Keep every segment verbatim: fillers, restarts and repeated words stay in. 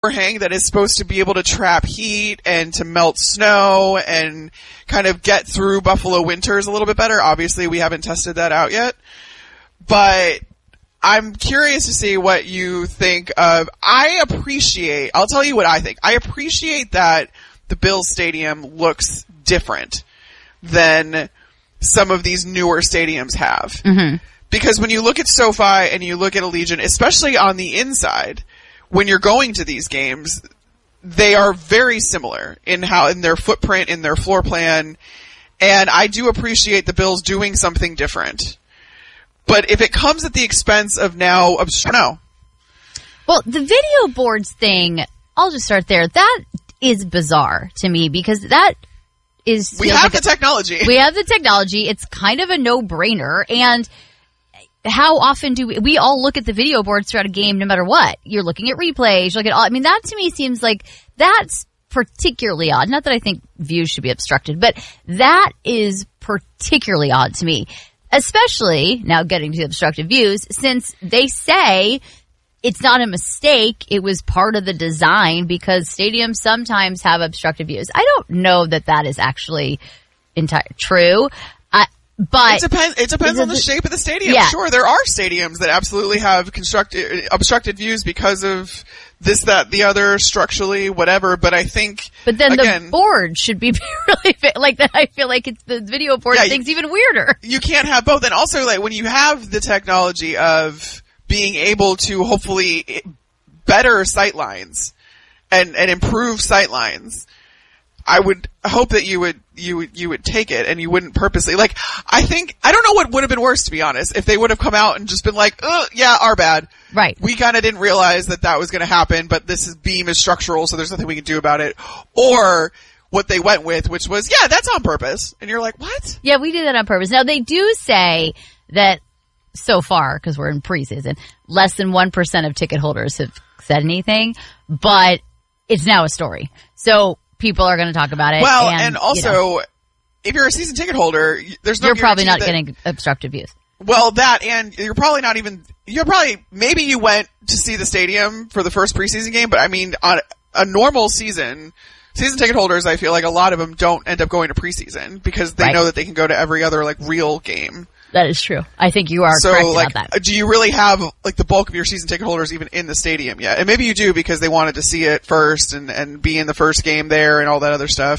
overhang that is supposed to be able to trap heat and to melt snow and kind of get through Buffalo winters a little bit better. Obviously, we haven't tested that out yet. But I'm curious to see what you think of. I appreciate, I'll tell you what I think. I appreciate that the Bills Stadium looks different than some of these newer stadiums have. Mm-hmm. Because when you look at SoFi and you look at Allegiant, especially on the inside, when you're going to these games, they are very similar in how, in their footprint, in their floor plan. And I do appreciate the Bills doing something different. But if it comes at the expense of now, no. Well, the video boards thing, I'll just start there. That is bizarre to me because that is... We have like the a, technology. We have the technology. It's kind of a no-brainer. And how often do we... We all look at the video boards throughout a game no matter what. You're looking at replays. You look at all... I mean, that to me seems like that's particularly odd. Not that I think views should be obstructed, but that is particularly odd to me. Especially, now getting to obstructive views, since they say it's not a mistake, it was part of the design because stadiums sometimes have obstructive views. I don't know that that is actually entire true, uh, but... It depends, it depends on the shape of the stadium. Yeah. Sure, there are stadiums that absolutely have constructed, obstructed views because of this, that, the other, structurally, whatever, but I think... But then again, the board should be really fit. Like that, I feel like it's the video board yeah, thing's even weirder. You can't have both. And also, like, when you have the technology of being able to hopefully better sight lines and, and improve sight lines, I would hope that you would, you would, you would take it and you wouldn't purposely, like, I think, I don't know what would have been worse, to be honest, if they would have come out and just been like, oh, yeah, our bad. Right. We kind of didn't realize that that was going to happen, but this is, beam is structural, so there's nothing we can do about it. Or what they went with, which was, yeah, that's on purpose. And you're like, what? Yeah, we did that on purpose. Now, they do say that so far, because we're in preseason, less than one percent of ticket holders have said anything, but it's now a story. So people are going to talk about it. Well, and, and also, you know, if you're a season ticket holder, there's no you're probably not that, getting obstructive views. Well, that, and you're probably not even, you're probably, maybe you went to see the stadium for the first preseason game, but I mean, on a normal season, season ticket holders, I feel like a lot of them don't end up going to preseason because they Right. know that they can go to every other, like, real game. That is true. I think you are so, correct like, about that. do you really have, like, the bulk of your season ticket holders even in the stadium yet? And maybe you do because they wanted to see it first and, and be in the first game there and all that other stuff.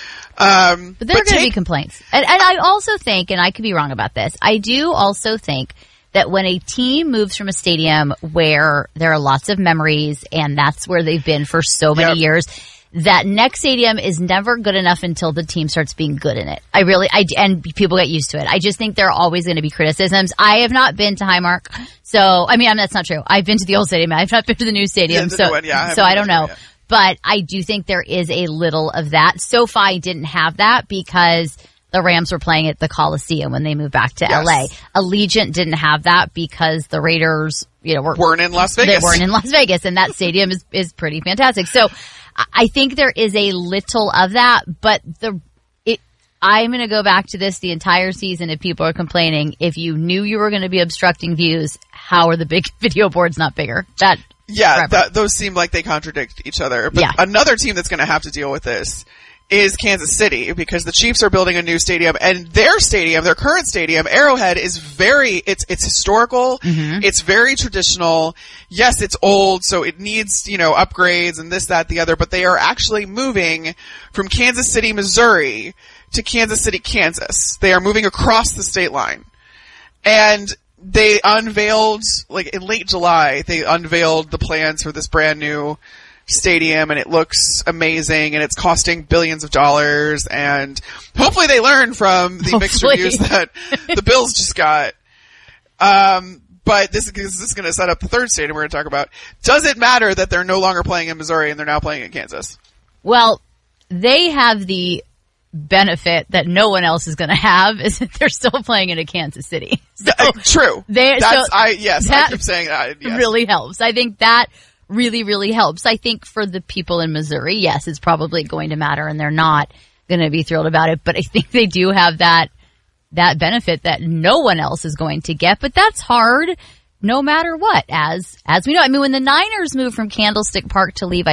Um, but there are but going to take- be complaints. And, and I also think, and I could be wrong about this, I do also think that when a team moves from a stadium where there are lots of memories and that's where they've been for so many Yep. years, that next stadium is never good enough until the team starts being good in it. I really, I, and people get used to it. I just think there are always going to be criticisms. I have not been to Highmark, so, I mean, that's not true. I've been to the old stadium. I've not been to the new stadium, Yeah, the so, new one, yeah, I so haven't I been don't to it know. yet. But I do think there is a little of that. SoFi didn't have that because the Rams were playing at the Coliseum when they moved back to Yes. L A. Allegiant didn't have that because the Raiders, you know, were, weren't in Las Vegas. they weren't in Las Vegas, and that stadium is, is pretty fantastic. So I- I think there is a little of that, but the it. I'm going to go back to this the entire season if people are complaining. If you knew you were going to be obstructing views, how are the big video boards not bigger? That Yeah, that, those seem like they contradict each other. But Yeah. another team that's going to have to deal with this is Kansas City because the Chiefs are building a new stadium and their stadium, their current stadium, Arrowhead, is very, it's, it's historical. Mm-hmm. It's very traditional. Yes, it's old, so it needs, you know, upgrades and this, that, the other, but they are actually moving from Kansas City, Missouri to Kansas City, Kansas. They are moving across the state line. And they unveiled, like in late July, they unveiled the plans for this brand new stadium and it looks amazing and it's costing billions of dollars and hopefully they learn from the mixed Hopefully. reviews that the Bills just got. Um, but this is, this is going to set up the third stadium we're going to talk about. Does it matter that they're no longer playing in Missouri and they're now playing in Kansas? Well, they have the benefit that no one else is going to have is that they're still playing in a Kansas City. So Uh, True. they- That's, so I, yes, that I keep saying that. Yes. really helps. I think that really, really helps. I think for the people in Missouri, yes, it's probably going to matter and they're not going to be thrilled about it. But I think they do have that, that benefit that no one else is going to get. But that's hard no matter what, as, as we know. I mean, when the Niners moved from Candlestick Park to Levi